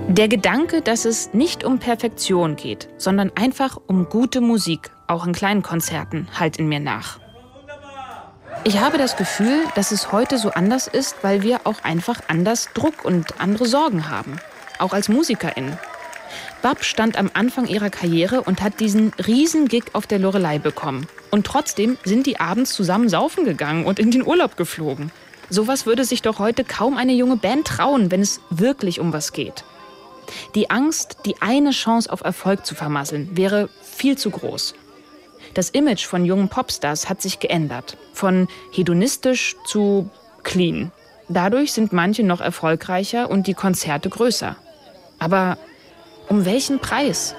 Der Gedanke, dass es nicht um Perfektion geht, sondern einfach um gute Musik, auch in kleinen Konzerten, hallt in mir nach. Ich habe das Gefühl, dass es heute so anders ist, weil wir auch einfach anders Druck und andere Sorgen haben. Auch als MusikerInnen. Bab stand am Anfang ihrer Karriere und hat diesen riesen Gig auf der Loreley bekommen. Und trotzdem sind die abends zusammen saufen gegangen und in den Urlaub geflogen. Sowas würde sich doch heute kaum eine junge Band trauen, wenn es wirklich um was geht. Die Angst, die eine Chance auf Erfolg zu vermasseln, wäre viel zu groß. Das Image von jungen Popstars hat sich geändert. Von hedonistisch zu clean. Dadurch sind manche noch erfolgreicher und die Konzerte größer. Aber um welchen Preis?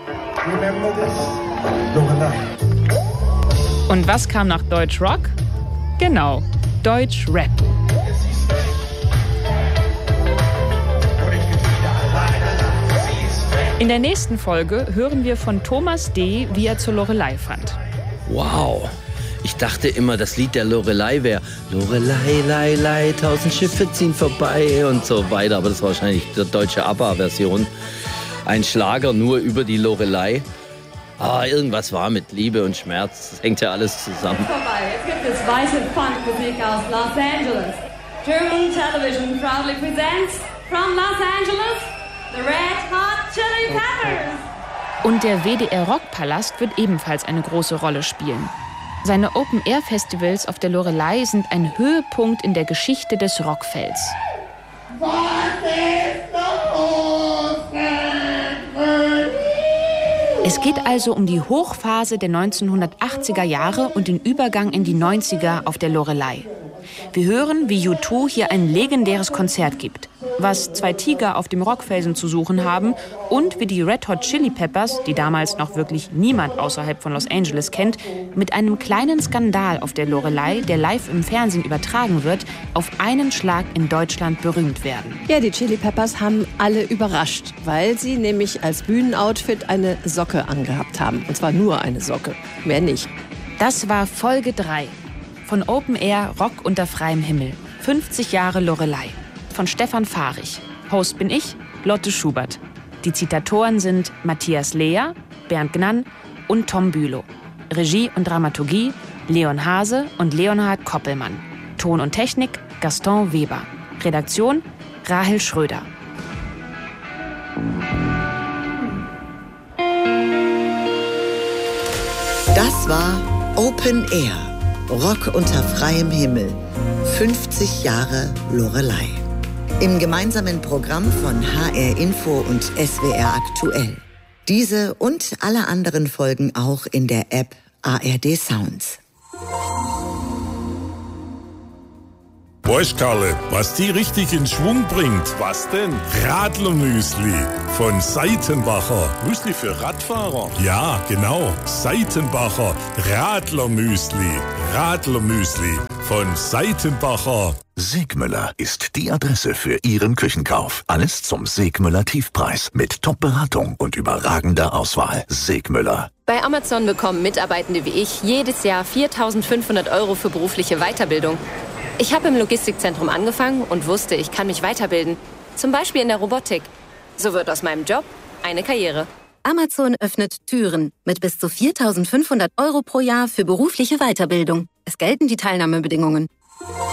Und was kam nach Deutschrock? Genau, Deutschrap. In der nächsten Folge hören wir von Thomas D., wie er zur Loreley fand. Wow, ich dachte immer, das Lied der Loreley wäre Loreley, Lei, Lei, 1000 Schiffe ziehen vorbei und so weiter. Aber das war wahrscheinlich die deutsche ABBA-Version. Ein Schlager nur über die Loreley. Aber irgendwas war mit Liebe und Schmerz. Das hängt ja alles zusammen. Jetzt gibt es weiche Funkmusik aus Los Angeles. German Television proudly presents from Los Angeles the Red Hot Chili Peppers. Und der WDR Rockpalast wird ebenfalls eine große Rolle spielen. Seine Open-Air-Festivals auf der Loreley sind ein Höhepunkt in der Geschichte des Rockfelds. Was ist los? Es geht also um die Hochphase der 1980er Jahre und den Übergang in die 90er auf der Loreley. Wir hören, wie U2 hier ein legendäres Konzert gibt, was zwei Tiger auf dem Rockfelsen zu suchen haben und wie die Red Hot Chili Peppers, die damals noch wirklich niemand außerhalb von Los Angeles kennt, mit einem kleinen Skandal auf der Loreley, der live im Fernsehen übertragen wird, auf einen Schlag in Deutschland berühmt werden. Ja, die Chili Peppers haben alle überrascht, weil sie nämlich als Bühnenoutfit eine Socke angehabt haben. Und zwar nur eine Socke, mehr nicht. Das war Folge 3 von Open Air Rock unter freiem Himmel. 50 Jahre Loreley. Von Stefan Fahrig. Host bin ich, Lotte Schubert. Die Zitatoren sind Matthias Lehr, Bernd Gnann und Tom Bülow. Regie und Dramaturgie Leon Hase und Leonhard Koppelmann. Ton und Technik Gaston Weber. Redaktion Rahel Schröder. Das war Open Air. Rock unter freiem Himmel. 50 Jahre Loreley. Im gemeinsamen Programm von HR Info und SWR Aktuell. Diese und alle anderen Folgen auch in der App ARD Sounds. Weißt Karle, was die richtig in Schwung bringt? Was denn? Radlermüsli von Seitenbacher. Müsli für Radfahrer? Ja, genau. Seitenbacher Radlermüsli. Radlermüsli von Seitenbacher. Segmüller ist die Adresse für Ihren Küchenkauf. Alles zum Segmüller Tiefpreis mit Top-Beratung und überragender Auswahl. Segmüller. Bei Amazon bekommen Mitarbeitende wie ich jedes Jahr 4.500 € für berufliche Weiterbildung. Ich habe im Logistikzentrum angefangen und wusste, ich kann mich weiterbilden. Zum Beispiel in der Robotik. So wird aus meinem Job eine Karriere. Amazon öffnet Türen mit bis zu 4.500 € pro Jahr für berufliche Weiterbildung. Es gelten die Teilnahmebedingungen.